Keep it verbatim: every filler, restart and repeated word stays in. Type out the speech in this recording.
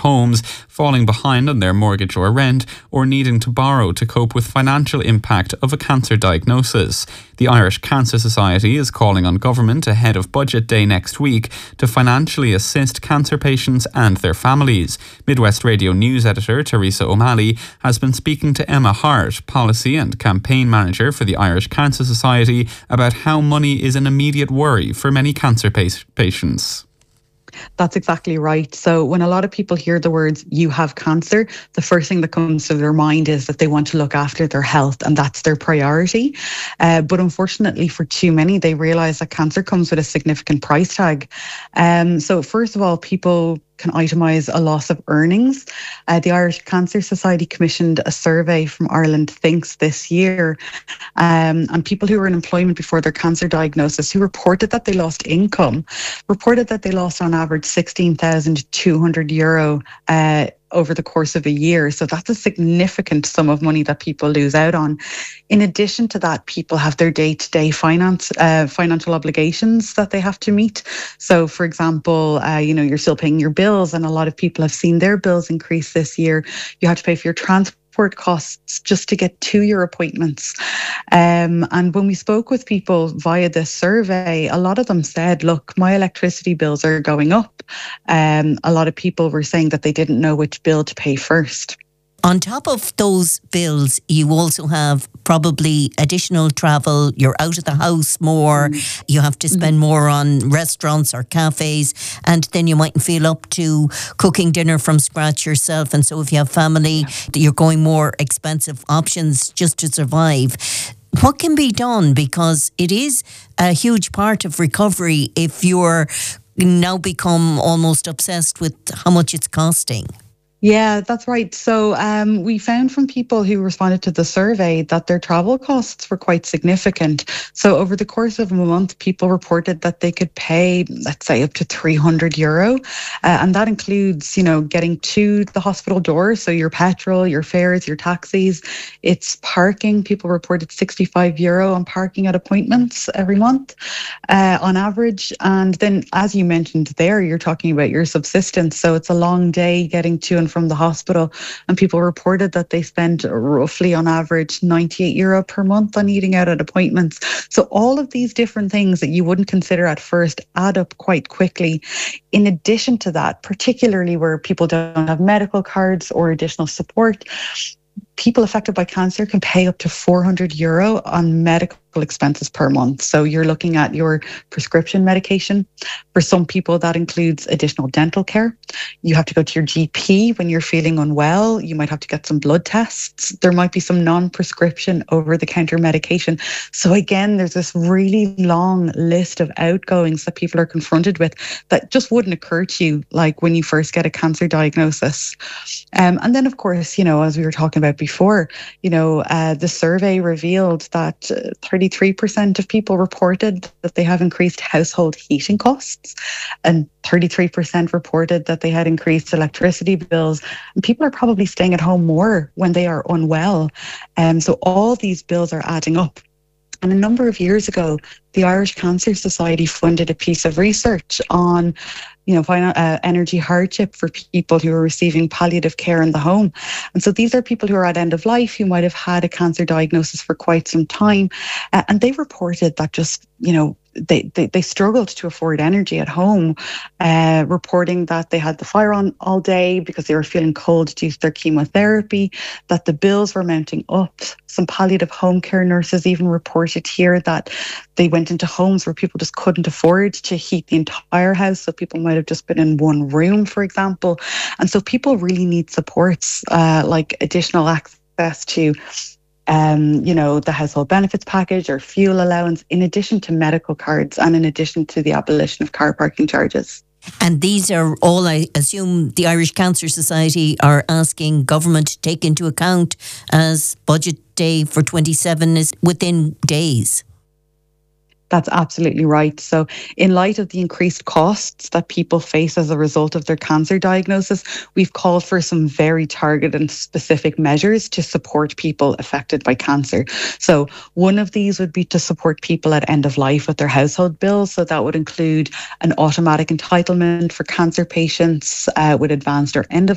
homes, falling behind on their mortgage or rent, or needing to borrow to cope with financial impact of a cancer diagnosis. The Irish Cancer Society is calling on government ahead of Budget Day next week to financially assist cancer patients and their families. Midwest Radio News editor Teresa O'Malley has been speaking to Emma Hart, Policy and Campaign Manager for the Irish Cancer Society, about how money is an immediate worry for many cancer pa- patients. That's exactly right. So when a lot of people hear the words, you have cancer, the first thing that comes to their mind is that they want to look after their health and that's their priority. Uh, but unfortunately for too many, they realise that cancer comes with a significant price tag. Um, so first of all, people can itemise a loss of earnings. Uh, the Irish Cancer Society commissioned a survey from Ireland Thinks this year, um, and people who were in employment before their cancer diagnosis who reported that they lost income, reported that they lost on average sixteen thousand two hundred euro uh, over the course of a year. So that's a significant sum of money that people lose out on. In addition to that, people have their day-to-day finance, uh, financial obligations that they have to meet. So for example, uh, you know, you're still paying your bills, and a lot of people have seen their bills increase this year. You have to pay for your transport costs just to get to your appointments. Um, and when we spoke with people via this survey, a lot of them said, look, my electricity bills are going up. Um, a lot of people were saying that they didn't know which bill to pay first. On top of those bills, you also have probably additional travel. You're out of the house more. Mm. You have to spend more on restaurants or cafes. And then you mightn't feel up to cooking dinner from scratch yourself. And so if you have family, you're going more expensive options just to survive. What can be done? Because it is a huge part of recovery if you're now become almost obsessed with how much it's costing. Yeah, that's right. So um, we found from people who responded to the survey that their travel costs were quite significant. So over the course of a month, people reported that they could pay, let's say, up to three hundred euro. Uh, and that includes, you know, getting to the hospital door. So your petrol, your fares, your taxis. It's parking. People reported sixty-five euro on parking at appointments every month uh, on average. And then, as you mentioned there, you're talking about your subsistence. So it's a long day getting to and from the hospital, and people reported that they spend roughly on average ninety-eight euro per month on eating out at appointments. So all of these different things that you wouldn't consider at first add up quite quickly. In addition to that, particularly where people don't have medical cards or additional support, people affected by cancer can pay up to four hundred euro on medical expenses per month. So you're looking at your prescription medication. For some people, that includes additional dental care. You have to go to your G P when you're feeling unwell. You might have to get some blood tests. There might be some non-prescription over-the-counter medication. So again, there's this really long list of outgoings that people are confronted with that just wouldn't occur to you, like when you first get a cancer diagnosis. Um, and then, of course, you know, as we were talking about before, you know, uh, the survey revealed that uh, thirty-three percent of people reported that they have increased household heating costs, and thirty-three percent reported that they had increased electricity bills. And people are probably staying at home more when they are unwell. Um, so all these bills are adding up. And a number of years ago, the Irish Cancer Society funded a piece of research on, you know, uh, energy hardship for people who are receiving palliative care in the home. And so these are people who are at end of life, who might have had a cancer diagnosis for quite some time. Uh, and they reported that just, you know, They, they they struggled to afford energy at home, uh, reporting that they had the fire on all day because they were feeling cold due to their chemotherapy, that the bills were mounting up. Some palliative home care nurses even reported here that they went into homes where people just couldn't afford to heat the entire house. So people might have just been in one room, for example. And so people really need supports uh, like additional access to Um, you know, the household benefits package or fuel allowance, in addition to medical cards and in addition to the abolition of car parking charges. And these are all, I assume, the Irish Cancer Society are asking government to take into account as Budget Day for twenty-seven is within days. That's absolutely right. So in light of the increased costs that people face as a result of their cancer diagnosis, we've called for some very targeted and specific measures to support people affected by cancer. So one of these would be to support people at end of life with their household bills. So that would include an automatic entitlement for cancer patients uh, with advanced or end of